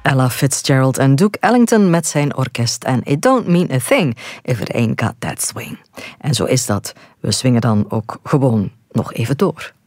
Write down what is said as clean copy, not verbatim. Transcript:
Ella Fitzgerald en Duke Ellington met zijn orkest en It Don't Mean a Thing if it ain't got that swing. En zo is dat. We swingen dan ook gewoon nog even door.